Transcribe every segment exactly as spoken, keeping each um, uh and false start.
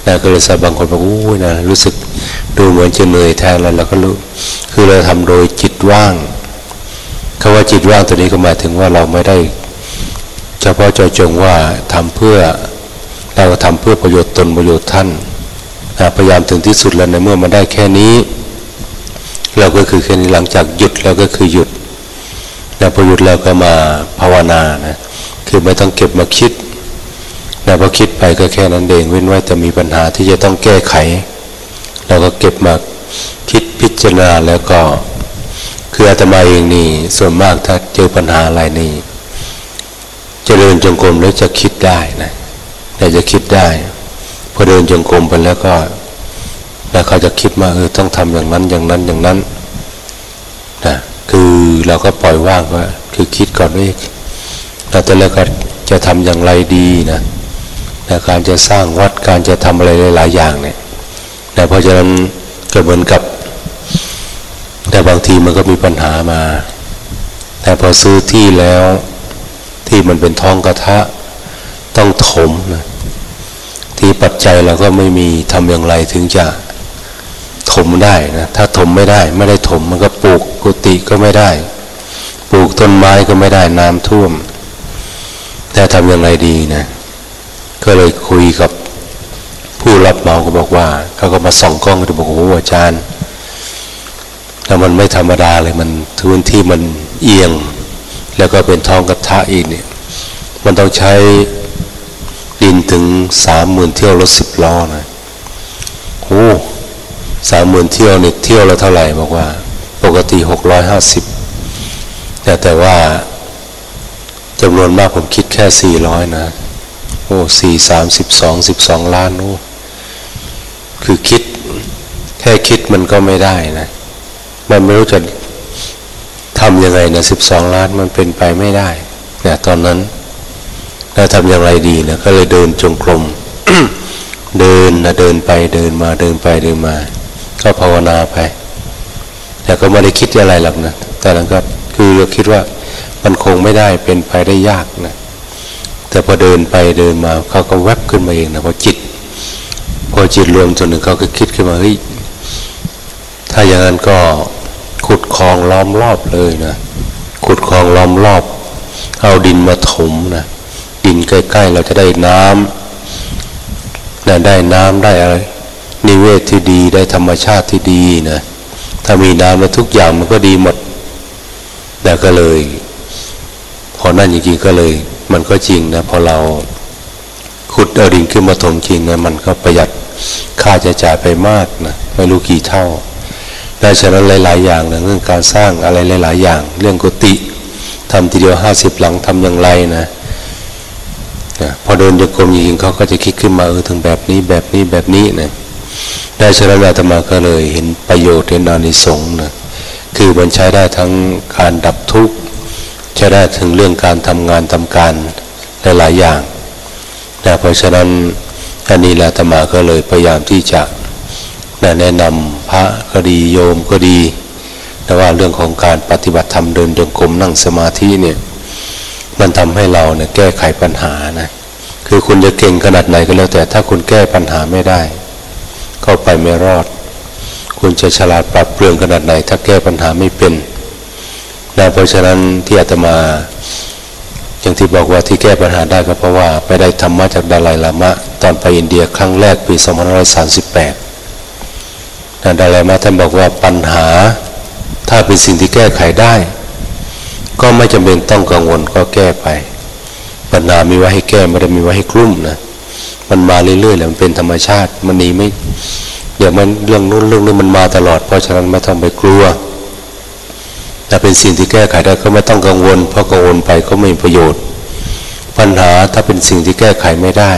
นะก็เลยสบางคนบอกโอ้ยนะรู้สึกดูเหมือนจะเหนื่อยแทนแล้วเราก็รู้คือเราทำโดยจิตว่างคำว่าจิตว่างตัวนี้ก็หมายถึงว่าเราไม่ได้เฉพาะเจาะจงว่าทำเพื่อเราทำเพื่อประโยชน์ตนประโยชน์ท่านพยายามถึงที่สุดแล้วในเมื่อมันได้แค่นี้เราก็คือแค่นี้หลังจากหยุดแล้วก็คือหยุดแล้วพอหยุดแล้วก็มาภาวนานะคือไม่ต้องเก็บมาคิดนะพอคิดไปก็แค่นั้นเองเว้นไว้แต่มีปัญหาที่จะต้องแก้ไขเราก็เก็บมาคิดพิจารณาแล้วก็คืออาตมาเองนี่ส่วนมากถ้าเจอปัญหาอะไรนี่จะเดินจงกรมแล้วจะคิดได้นะแต่จะคิดได้พอเดินจงกรมไปแล้วก็แล้วเขาจะคิดมาเออต้องทำอย่างนั้นอย่างนั้นอย่างนั้นนะคือเราก็ปล่อยว่างว่าคือคิดก่อนว่าเราแต่แล้วก็จะทำอย่างไรดีนะแต่การจะสร้างวัดการจะทำอะไรหลายๆอย่างเนี่ยแต่เพราะฉะนั้นก็เหมือนกับแต่บางทีมันก็มีปัญหามาแต่พอซื้อที่แล้วที่มันเป็นท้องกระทะต้องถมนะที่ปัจจัยเราก็ไม่มีทำอย่างไรถึงจะถมได้นะถ้าถมไม่ได้ไม่ได้ถมมันก็ปลูกกุฏิก็ไม่ได้ปลูกต้นไม้ก็ไม่ได้น้ำท่วมแต่ทำอย่างไรดีนะก็เลยคุยกับผู้รับเหมาก็บอกว่าเขาก็มาส่องกล้องก็บอกโอ้อาจารย์แล้วมันไม่ธรรมดาเลยมันพื้นที่มันเอียงแล้วก็เป็นท้องกระทะอีกเนี่ยมันต้องใช้ดินถึงสามหมื่นเที่ยวรถสิบล้อนะโอ้สามหมื่นเที่ยวเนี่ยเที่ยวละเท่าไหร่บอกว่าปกติหกร้อยห้าสิบแต่แต่ว่าจำนวนมากผมคิดแค่สี่ร้อยนะโอ้สี่สามสิบสองสิบสองล้านโอ้คือคิดแค่คิดมันก็ไม่ได้นะมันไม่รู้จะทำยังไงนะสิบสองล้านมันเป็นไปไม่ได้เนี่ยตอนนั้นแล้วทำอย่างไรดีนะก็เลยเดินจงกรม เดินนะเดินไปเดินมาเดินไปเดินมาก็ภาวนาไปแต่ก็ไม่ได้คิดอะไรหรอกนะแต่นั้นก็คือเราคิดว่ามันคงไม่ได้เป็นไปได้ยากนะแต่พอเดินไปเดินมาเขาก็แวบขึ้นมาเองนะพอจิตพอจิตรวมจนหนึ่งเขาก็คิดขึ้นมาเฮ้ยถ้าอย่างนั้นก็ขุดคลองล้อมรอบเลยนะขุดคลองล้อมรอบเอาดินมาถมนะดินใกล้ๆเราจะได้น้ำนะได้น้ำได้อะไรนิเวศที่ดีได้ธรรมชาติที่ดีนะถ้ามีน้ำแล้วทุกอย่างมันก็ดีหมดแต่ก็เลยพอนั่นจริงๆก็เลยมันก็จริงนะพอเราขุดเอาดินขึ้นมาถมจริงนะมันก็ประหยัดค่าใช้จ่ายไปมากนะไม่รู้กี่เท่าดังนั้นหลายๆอย่างนะเรื่องการสร้างอะไรหลายๆอย่างเรื่องกุฏิทำทีเดียวห้าสิบหลังทำอย่างไรนะพอเดินโยกมจริงๆเขาก็จะคิดขึ้นมาเออถึงแบบนี้แบบนี้แบบนี้นะได้ฉะนั้นอาตมาก็เลยเห็นประโยชน์เห็นอานิสงส์นะคือมันใช้ได้ทั้งการดับทุกข์ใช้ได้ถึงเรื่องการทำงานทำการหลายๆอย่างนะเพราะฉะนั้นอันนี้อาตมาก็เลยพยายามที่จะแนะนำพระก็ดีโยมก็ดีแต่ว่าเรื่องของการปฏิบัติธรรมเดินจงกรมนั่งสมาธิเนี่ยมันทำให้เราเนี่ยแก้ไขปัญหานะคือคุณจะเก่งขนาดไหนก็แล้วแต่ถ้าคุณแก้ปัญหาไม่ได้ก็ไปไม่รอดคุณจะฉลาดปรับเปลืองขนาดไหนถ้าแก้ปัญหาไม่เป็นนะเพราะฉะนั้นที่อาตมาอย่างที่บอกว่าที่แก้ปัญหาได้ก็เพราะว่าไปได้ธรรมะจากดาไลลามะตอนไปอินเดียครั้งแรกปีสองพันห้าร้อยสามสิบแปดนะดาไลลามะท่านบอกว่าปัญหาถ้าเป็นสิ่งที่แก้ไขได้ก็ไม่จำเป็นต้องกังวลก็แก้ไปปัญหามีไว้ให้แก้ไม่ได้มีไว้ให้กลุ้มนะมันมาเรื่อยๆแหละมันเป็นธรรมชาติมันหนีไม่เดี๋ยวมันเรื่องนู้นเรื่องนี้มันมาตลอดเพราะฉะนั้นไม่ต้องไปกลัวถ้าเป็นสิ่งที่แก้ไขได้ก็ไม่ต้องกังวลเพราะกังวลไปก็ไม่มีประโยชน์ปัญหาถ้าเป็นสิ่งที่แก้ไขไม่ได้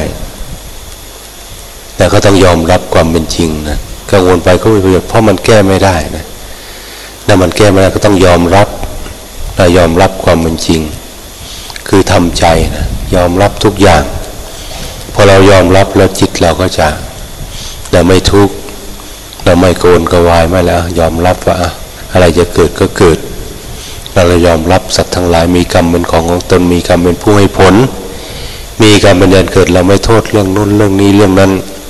แต่ก็ต้องยอมรับความเป็นจริงนะกังวลไปก็ไม่มีประโยชน์เพราะมันแก้ไม่ได้นะถ้ามันแก้ไม่ได้ก็ต้องยอมรับและยอมรับความเป็นจริงคือทำใจนะยอมรับทุกอย่างพอเรายอมรับแล้วจิตเราก็จะเราไม่ทุกข์เราไม่โกรธกวายไม่แล้วยอมรับว่าอะไรจะเกิดก็เกิดเรายอมรับสัตว์ทั้งหลายมีกรรมเป็นของของตนมีกรรมเป็นผู้ให้ผลมีกรรมเป็นเดินเกิดเราไม่โทษเรื่องนู้นเรื่องนี้เรื่องนั้น